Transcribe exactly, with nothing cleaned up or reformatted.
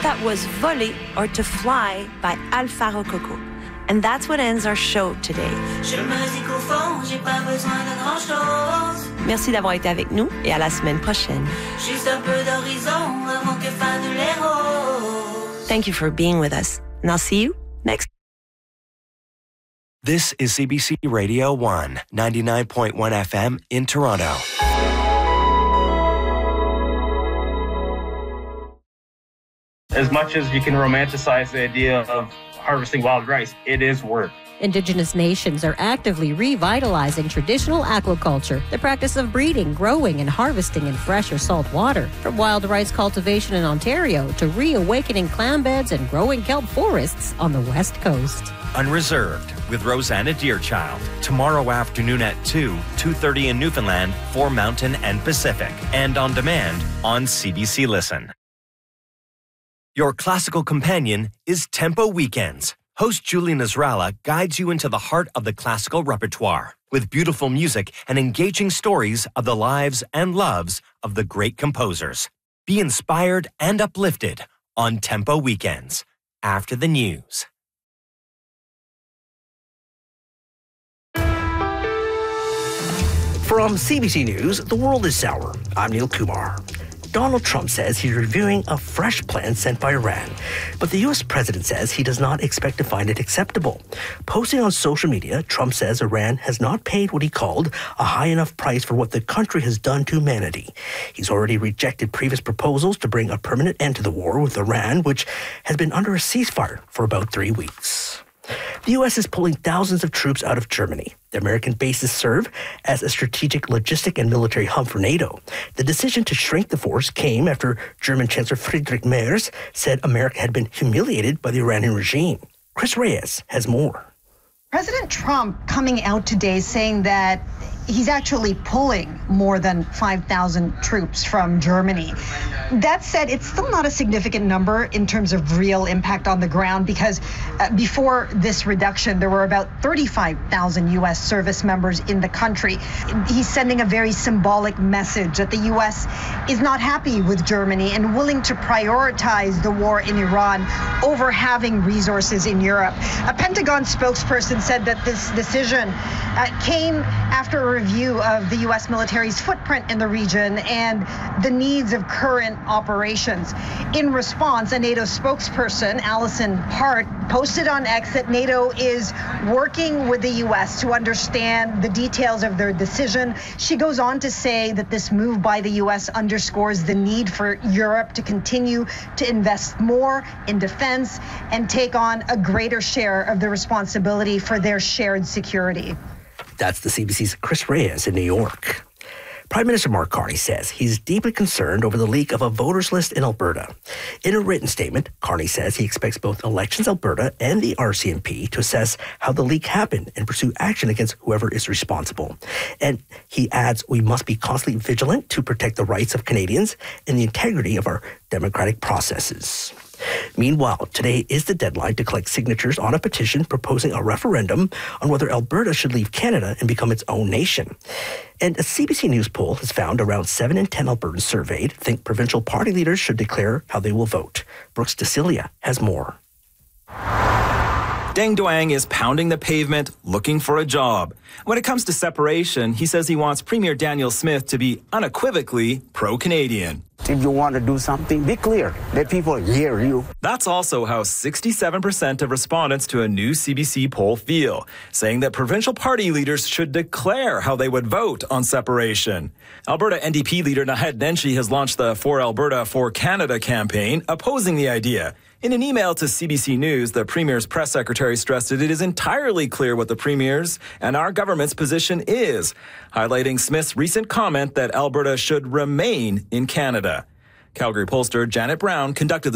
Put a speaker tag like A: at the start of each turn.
A: That was Voler or To Fly by Alpha Rococo. And that's what ends our show today. Merci d'avoir été avec nous et à la semaine prochaine. Thank you for being with us, and I'll see you next.
B: This is C B C Radio one, ninety-nine point one F M in Toronto.
C: As much as you can romanticize the idea of harvesting wild rice, it is work.
D: Indigenous nations are actively revitalizing traditional aquaculture, the practice of breeding, growing, and harvesting in fresh or salt water. From wild rice cultivation in Ontario to reawakening clam beds and growing kelp forests on the West Coast.
B: Unreserved with Rosanna Deerchild. Tomorrow afternoon at two, two thirty in Newfoundland for Mountain and Pacific. And on demand on C B C Listen. Your classical companion is Tempo Weekends. Host Julie Nasrallah guides you into the heart of the classical repertoire with beautiful music and engaging stories of the lives and loves of the great composers. Be inspired and uplifted on Tempo Weekends after the news.
E: From C B C News, The World is Sour. I'm Neil Kumar. Donald Trump says he's reviewing a fresh plan sent by Iran, but the U S president says he does not expect to find it acceptable. Posting on social media, Trump says Iran has not paid what he called a high enough price for what the country has done to humanity. He's already rejected previous proposals to bring a permanent end to the war with Iran, which has been under a ceasefire for about three weeks. The U S is pulling thousands of troops out of Germany. The American bases serve as a strategic logistic and military hub for NATO. The decision to shrink the force came after German Chancellor Friedrich Merz said America had been humiliated by the Iranian regime. Chris Reyes has more.
F: President Trump coming out today saying that he's actually pulling more than five thousand troops from Germany. That said, it's still not a significant number in terms of real impact on the ground because uh, before this reduction, there were about thirty-five thousand U S service members in the country. He's sending a very symbolic message that the U S is not happy with Germany and willing to prioritize the war in Iran over having resources in Europe. A Pentagon spokesperson said that this decision uh, came after a review of the U S military's footprint in the region and the needs of current operations. In response, a NATO spokesperson, Alison Hart, posted on X that NATO is working with the U S to understand the details of their decision. She goes on to say that this move by the U S underscores the need for Europe to continue to invest more in defense and take on a greater share of the responsibility for their shared security.
E: That's the C B C's Chris Reyes in New York. Prime Minister Mark Carney says he's deeply concerned over the leak of a voters list in Alberta. In a written statement, Carney says he expects both Elections Alberta and the R C M P to assess how the leak happened and pursue action against whoever is responsible. And he adds, we must be constantly vigilant to protect the rights of Canadians and the integrity of our democratic processes. Meanwhile, today is the deadline to collect signatures on a petition proposing a referendum on whether Alberta should leave Canada and become its own nation. And a C B C News poll has found around seven in ten Albertans surveyed think provincial party leaders should declare how they will vote. Brooks DeCilia has more.
G: Deng Duang is pounding the pavement looking for a job. When it comes to separation, he says he wants Premier Daniel Smith to be unequivocally pro-Canadian.
H: If you want to do something, be clear. Let people hear you.
G: That's also how sixty-seven percent of respondents to a new C B C poll feel, saying that provincial party leaders should declare how they would vote on separation. Alberta N D P leader Naheed Nenshi has launched the For Alberta, For Canada campaign, opposing the idea. In an email to C B C News, the Premier's press secretary stressed that it is entirely clear what the Premier's and our government's position is, highlighting Smith's recent comment that Alberta should remain in Canada. Calgary pollster Janet Brown conducted the